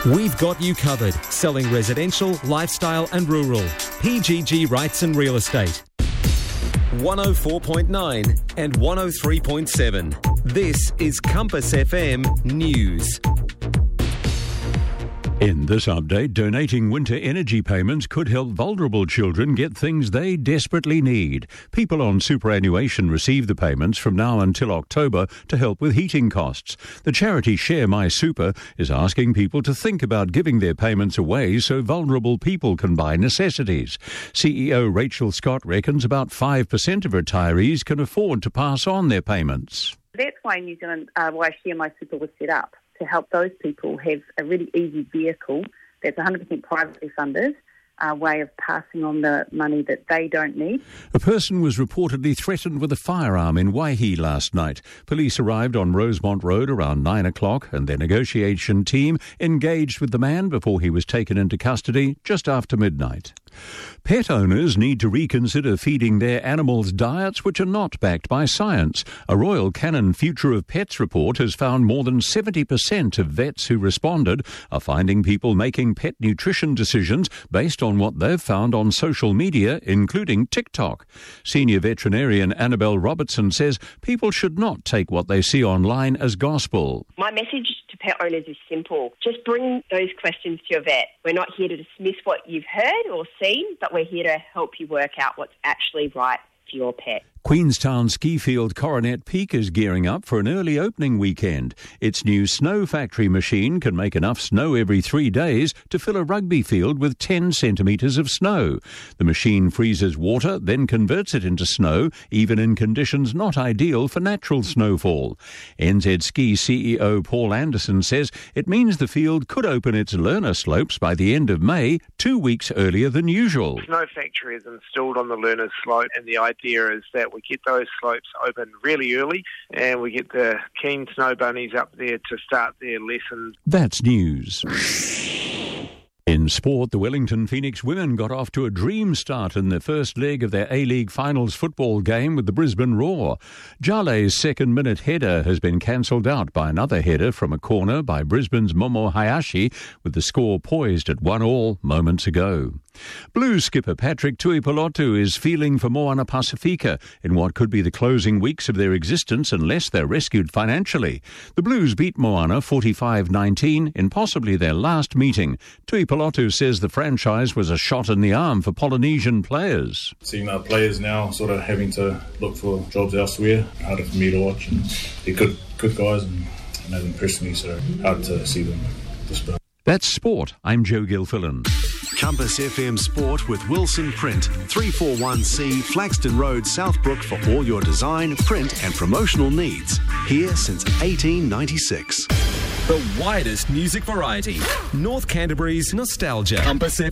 We've got you covered. Selling residential, lifestyle and rural. PGG Rights and Real Estate. 104.9 and 103.7. This is Compass FM News. In this update, donating winter energy payments could help vulnerable children get things they desperately need. People on superannuation receive the payments from now until October to help with heating costs. The charity Share My Super is asking people to think about giving their payments away so vulnerable people can buy necessities. CEO Rachel Scott reckons about 5% of retirees can afford to pass on their payments. That's why New Zealand, why Share My Super was set up, to help those people have a really easy vehicle that's 100% privately funded, way of passing on the money that they don't need. A person was reportedly threatened with a firearm in Waihi last night. Police arrived on Rosemont Road around 9 o'clock and their negotiation team engaged with the man before he was taken into custody just after midnight. Pet owners need to reconsider feeding their animals diets which are not backed by science. A Royal Canin Future of Pets report has found more than 70% of vets who responded are finding people making pet nutrition decisions based on what they've found on social media, including TikTok. Senior veterinarian Annabelle Robertson says people should not take what they see online as gospel. My message to pet owners is simple. Just bring those questions to your vet. We're not here to dismiss what you've heard or seen, but we're here to help you work out what's actually right for your pet. Queenstown Skifield Coronet Peak is gearing up for an early opening weekend. Its new snow factory machine can make enough snow every 3 days to fill a rugby field with 10 centimetres of snow. The machine freezes water, then converts it into snow, even in conditions not ideal for natural snowfall. NZ Ski CEO Paul Anderson says it means the field could open its learner slopes by the end of May, 2 weeks earlier than usual. The snow factory is installed on the learner's slope, and the idea is that we get those slopes open really early and we get the keen snow bunnies up there to start their lessons. That's news. In sport, the Wellington Phoenix women got off to a dream start in the first leg of their A-League finals football game with the Brisbane Roar. Jale's second-minute header has been cancelled out by another header from a corner by Brisbane's Momo Hayashi, with the score poised at 1-1 moments ago. Blues skipper Patrick Tuipulotu is feeling for Moana Pasifika in what could be the closing weeks of their existence unless they're rescued financially. The Blues beat Moana 45-19 in possibly their last meeting. Tuipulotu says the franchise was a shot in the arm for Polynesian players. Seeing our players now sort of having to look for jobs elsewhere, harder for me to watch, and they're good guys and I know them personally, so hard to see them display. That's sport. I'm Joe Gilfillan. Compass FM Sport with Wilson Print, 341C Flaxton Road, Southbrook for all your design, print and promotional needs. Here since 1896. The widest music variety. North Canterbury's nostalgia. Compass FM.